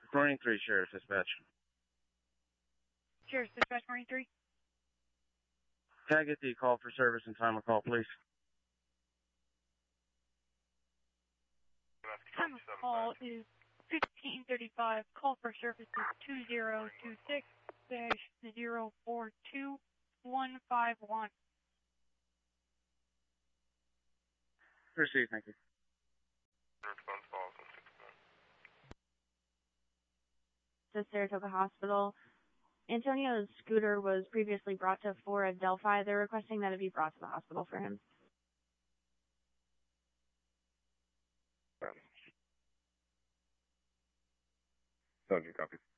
Marine 3, Sheriff Dispatch. Sheriff Dispatch, Marine 3. Can I get the call for service and time of call, please? Time of call is 15:35. Call for service is 2026-042151. Proceed, thank you. To Saratoga Hospital. Antonio's scooter was previously brought to 4 at Delphi. They're requesting that it be brought to the hospital for him. Sergeant, copy.